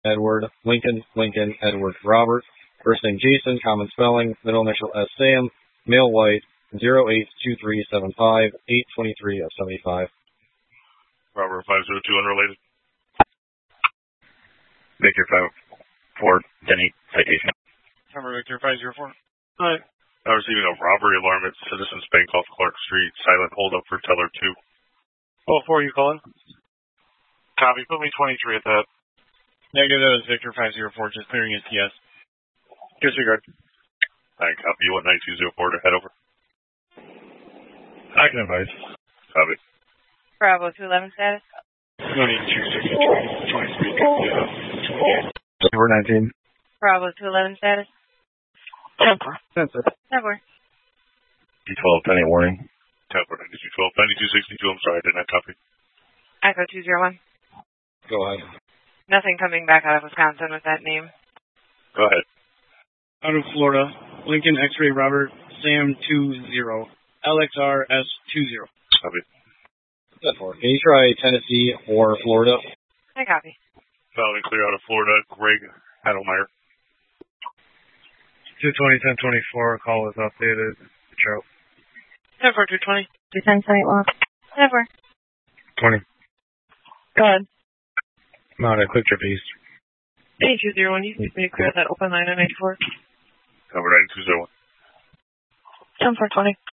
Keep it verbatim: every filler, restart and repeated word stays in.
Edward, Lincoln, Lincoln, Edward, Robert, first name Jason, common spelling, middle initial S Sam, male white, zero eight two three seven five eight two three of seventy-five. Robert five zero two unrelated. Victor five four Denny citation. Number Victor five zero four. Hi. I'm receiving a robbery alarm at Citizens Bank off Clark Street. Silent hold up for teller two. Oh, four, you calling? Copy. Put me twenty-three at that. Negative, that was Victor five zero four, just clearing his T S. Disregard. I copy. You want nine two zero four to head over? I can advise. Copy. Bravo two eleven status. No need two sixty twenty-three. Number nineteen. Bravo two eleven status. Temper. Sensor. Network. D twelve, penny warning. Temper ninety-two twelve, ninety-two sixty-two. I'm sorry, I did not copy. Echo two zero one. Go ahead. Nothing coming back out of Wisconsin with that name. Go ahead. Out of Florida, Lincoln X-ray Robert Sam two zero. L X R S two zero. Copy. Can you try Tennessee or Florida? I copy. Following clear out of Florida, Greg Adelmeyer. two twenty, ten twenty-four, call is updated. Charles. Network two twenty. two ten, ten eight one. Network. twenty. Go ahead. Mount, I clicked your piece. eight two zero one, you can be clear that open line on eighty-four. Number nine two zero one. ten four twenty.